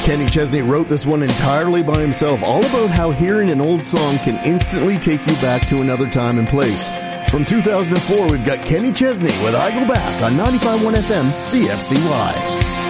Kenny Chesney wrote this one entirely by himself, all about how hearing an old song can instantly take you back to another time and place. From 2004, we've got Kenny Chesney with I Go Back on 95.1 FM CFCY.